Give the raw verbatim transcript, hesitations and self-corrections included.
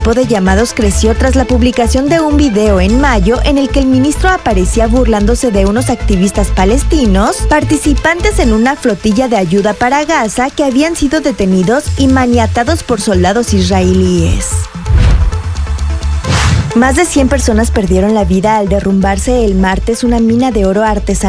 de llamados creció tras la publicación de un video en mayo en el que el ministro aparecía burlándose de unos activistas palestinos participantes en una flotilla de ayuda para Gaza que habían sido detenidos y maniatados por soldados israelíes. Más de cien personas perdieron la vida al derrumbarse el martes una mina de oro artesanal